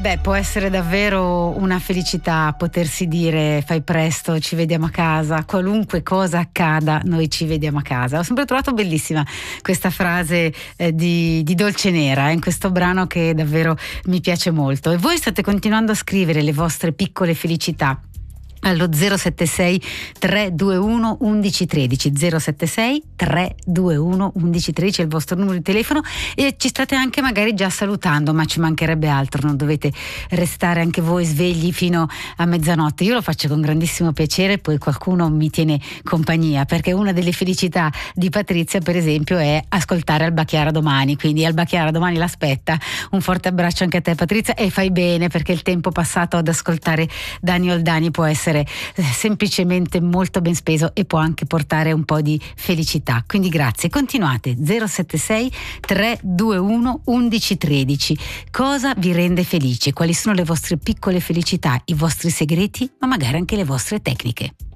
Beh, può essere davvero una felicità potersi dire fai presto, ci vediamo a casa, qualunque cosa accada, noi ci vediamo a casa. Ho sempre trovato bellissima questa frase di Dolce Nera in questo brano che davvero mi piace molto. E voi state continuando a scrivere le vostre piccole felicità allo 076 321 1113, 076 321 1113 è il vostro numero di telefono, e ci state anche magari già salutando, ma ci mancherebbe altro, non dovete restare anche voi svegli fino a mezzanotte. Io lo faccio con grandissimo piacere, poi qualcuno mi tiene compagnia, perché una delle felicità di Patrizia, per esempio, è ascoltare Alba Chiara domani, quindi Alba Chiara domani l'aspetta. Un forte abbraccio anche a te, Patrizia, e fai bene, perché il tempo passato ad ascoltare Dani Oldani può essere semplicemente molto ben speso e può anche portare un po' di felicità, quindi grazie. Continuate. 076 321 1113. Cosa vi rende felici? Quali sono le vostre piccole felicità, i vostri segreti, ma magari anche le vostre tecniche?